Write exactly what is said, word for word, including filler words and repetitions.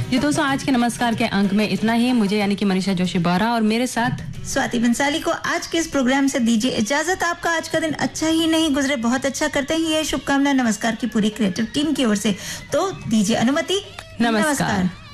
जी दोस्तों, आज के नमस्कार के अंक में इतना ही। मुझे यानी कि मनीषा जोशी बोरा और मेरे साथ स्वाति बंसाली को आज के इस प्रोग्राम से दीजिए इजाजत। आपका आज का दिन अच्छा ही नहीं गुजरे, बहुत अच्छा करते ही ये शुभकामना नमस्कार की पूरी क्रिएटिव टीम की ओर से। तो दीजिए अनुमति। नमस्कार, नमस्कार।